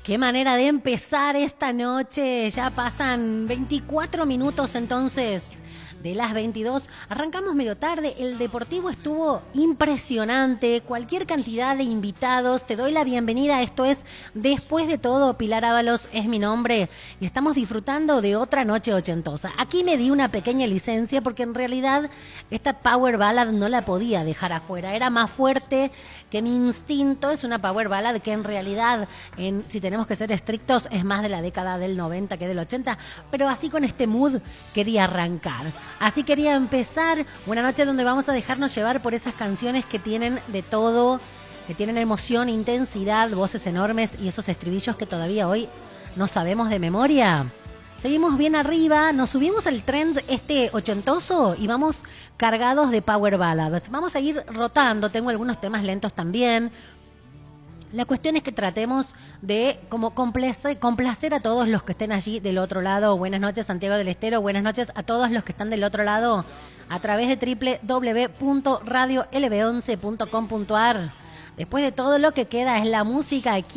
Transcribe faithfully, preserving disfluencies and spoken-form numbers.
Qué manera de empezar esta noche. Ya pasan veinticuatro minutos entonces de las veintidós. Arrancamos medio tarde. El Deportivo estuvo impresionante. Cualquier cantidad de invitados. Te doy la bienvenida. Esto es Después de Todo. Pilar Ábalos es mi nombre. Y estamos disfrutando de otra noche ochentosa. Aquí me di una pequeña licencia porque en realidad esta Power Ballad no la podía dejar afuera. Era más fuerte que mi instinto. Es una Power Ballad que en realidad, en, si tenemos que ser estrictos, es más de la década del noventa que del ochenta. Pero así con este mood quería arrancar. Así quería empezar una noche donde vamos a dejarnos llevar por esas canciones que tienen de todo, que tienen emoción, intensidad, voces enormes y esos estribillos que todavía hoy no sabemos de memoria. Seguimos bien arriba, nos subimos al trend este ochentoso y vamos cargados de power ballads. Vamos a ir rotando, tengo algunos temas lentos también. La cuestión es que tratemos de como complacer, complacer a todos los que estén allí del otro lado. Buenas noches, Santiago del Estero. Buenas noches a todos los que están del otro lado a través de doble u doble u doble u punto radio l b once punto com punto a r. Después de todo, lo que queda es la música.